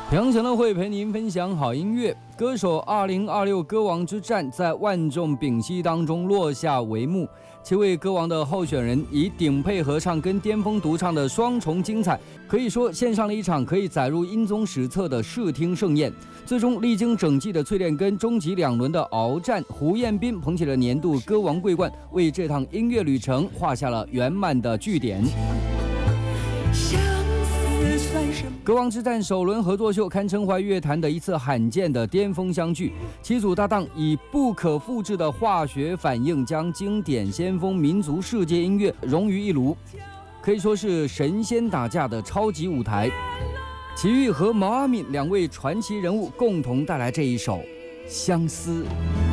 杨晨乐会陪您分享好音乐。歌手2026歌王之战在万众屏息当中落下帷幕，7位歌王的候选人以顶配合唱跟巅峰独唱的双重精彩，可以说献上了一场可以载入音综史册的视听盛宴。最终历经整季的淬炼跟终极2轮的鏖战，胡彦斌捧起了年度歌王桂冠，为这趟音乐旅程画下了圆满的句点。歌王之战首轮合作秀堪称华乐坛的一次罕见的巅峰相聚，7组搭档以不可复制的化学反应，将经典先锋民族世界音乐融于一炉，可以说是神仙打架的超级舞台。齐豫和毛阿敏2位传奇人物共同带来这一首《相思》。